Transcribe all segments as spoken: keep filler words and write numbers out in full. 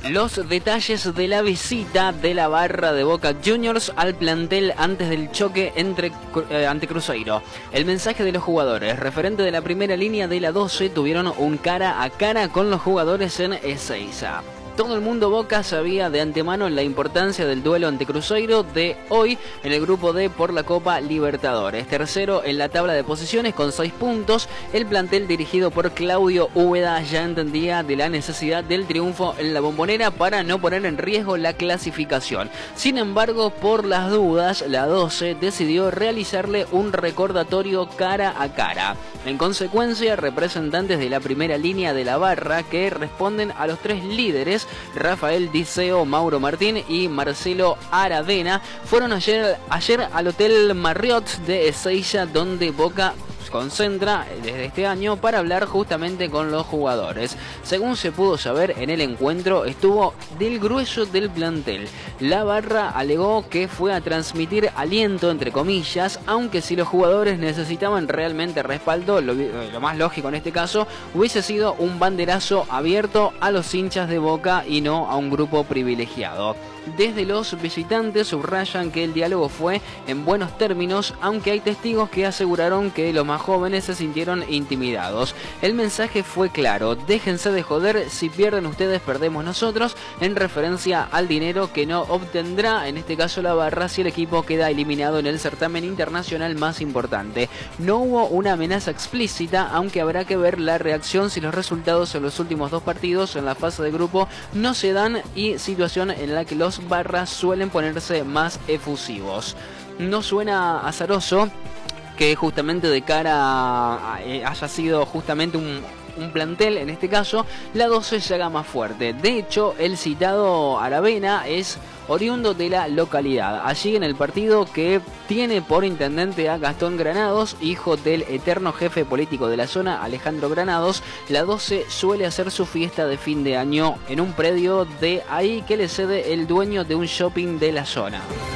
Los detalles de la visita de la barra de Boca Juniors al plantel antes del choque entre, eh, ante Cruzeiro. El mensaje de los jugadores referente de la primera línea de la doce tuvieron un cara a cara con los jugadores en Ezeiza. Todo el mundo Boca sabía de antemano la importancia del duelo ante Cruzeiro de hoy en el grupo D por la Copa Libertadores. Tercero en la tabla de posiciones con seis puntos. El plantel dirigido por Claudio Úbeda ya entendía de la necesidad del triunfo en la Bombonera para no poner en riesgo la clasificación. Sin embargo, por las dudas, la doce decidió realizarle un recordatorio cara a cara. En consecuencia, representantes de la primera línea de la barra que responden a los tres líderes, Rafael Diceo, Mauro Martín y Marcelo Aravena, fueron ayer, ayer al Hotel Marriott de Ezeiza, donde Boca concentra desde este año para hablar justamente con los jugadores. Según se pudo saber, en el encuentro estuvo del grueso del plantel. La barra alegó que fue a transmitir aliento, entre comillas, aunque si los jugadores necesitaban realmente respaldo, lo, lo más lógico en este caso hubiese sido un banderazo abierto a los hinchas de Boca y no a un grupo privilegiado. Desde los visitantes subrayan que el diálogo fue en buenos términos, aunque hay testigos que aseguraron que los más jóvenes se sintieron intimidados. El mensaje fue claro: déjense de joder, si pierden ustedes perdemos nosotros, en referencia al dinero que no obtendrá, en este caso la barra, si el equipo queda eliminado en el certamen internacional más importante. No hubo una amenaza explícita, aunque habrá que ver la reacción si los resultados en los últimos dos partidos en la fase de grupo no se dan, y situación en la que los barras suelen ponerse más efusivos. No suena azaroso que justamente de cara a, a, haya sido justamente un, un plantel, en este caso, la doce se haga más fuerte. De hecho, el citado Aravena es oriundo de la localidad. Allí en el partido que tiene por intendente a Gastón Granados, hijo del eterno jefe político de la zona, Alejandro Granados, la doce suele hacer su fiesta de fin de año en un predio de ahí que le cede el dueño de un shopping de la zona.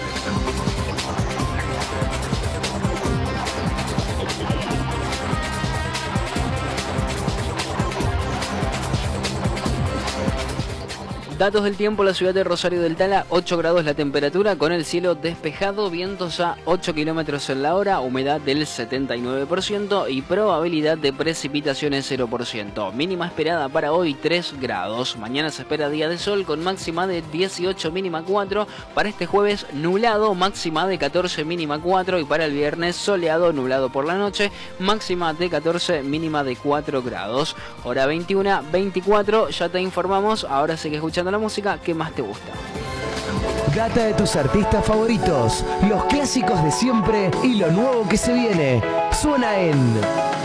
Datos del tiempo: la ciudad de Rosario del Tala, ocho grados la temperatura, con el cielo despejado, vientos a ocho kilómetros en la hora, humedad del setenta y nueve por ciento y probabilidad de precipitaciones cero por ciento. Mínima esperada para hoy tres grados. Mañana se espera día de sol con máxima de dieciocho, mínima cuatro. Para este jueves nublado, máxima de catorce, mínima cuatro. Y para el viernes soleado, nublado por la noche, máxima de catorce, mínima de cuatro grados. Hora veintiuna veinticuatro, ya te informamos. Ahora sigue escuchando la música que más te gusta. Data de tus artistas favoritos, los clásicos de siempre y lo nuevo que se viene. Suena en